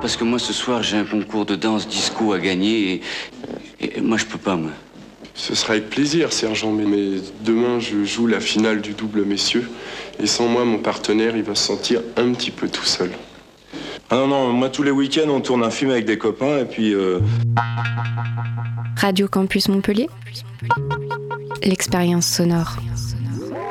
Parce que moi, ce soir, j'ai un concours de danse disco à gagner et moi, je peux pas, moi. Ce sera avec plaisir, sergent, mais demain, je joue la finale du double messieurs. Et sans moi, mon partenaire, il va se sentir un petit peu tout seul. Ah non, moi, tous les week-ends, on tourne un film avec des copains et puis... Radio Campus Montpellier, l'expérience sonore.